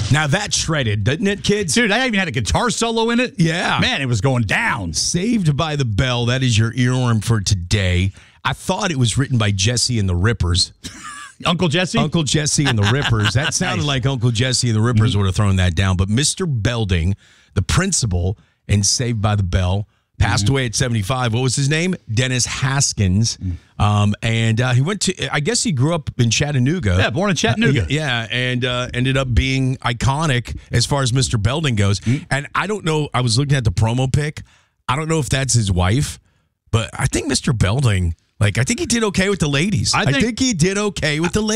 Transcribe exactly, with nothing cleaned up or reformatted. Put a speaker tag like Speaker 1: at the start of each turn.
Speaker 1: Now that shredded, didn't it, kids?
Speaker 2: Dude, I even had a guitar solo in it.
Speaker 1: Yeah.
Speaker 2: Man, it was going down.
Speaker 1: Saved by the Bell. That is your earworm for today. I thought it was written by Jesse and the Rippers.
Speaker 2: Uncle Jesse?
Speaker 1: Uncle Jesse and the Rippers. That sounded nice. Like Uncle Jesse and the Rippers mm-hmm. would have thrown that down. But Mister Belding, the principal in Saved by the Bell, passed mm-hmm. away at seventy-five. What was his name? Dennis Haskins. Mm-hmm. Um, and uh, he went to, I guess he grew up in Chattanooga.
Speaker 2: Yeah, born in Chattanooga.
Speaker 1: Uh, yeah, and uh, ended up being iconic as far as Mister Belding goes. Mm-hmm. And I don't know, I was looking at the promo pic. I don't know if that's his wife, but I think Mister Belding, like, I think he did okay with the ladies. I think, I think he did okay with the ladies.